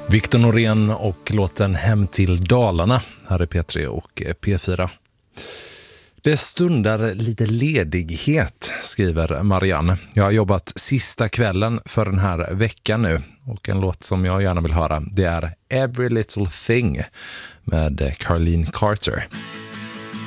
Victor Norén och låten Hem till Dalarna. Här är P3 och P4. Det stundar lite ledighet, skriver Marianne. Jag har jobbat sista kvällen för den här veckan nu. Och en låt som jag gärna vill höra, det är Every Little Thing med Caroline Carter.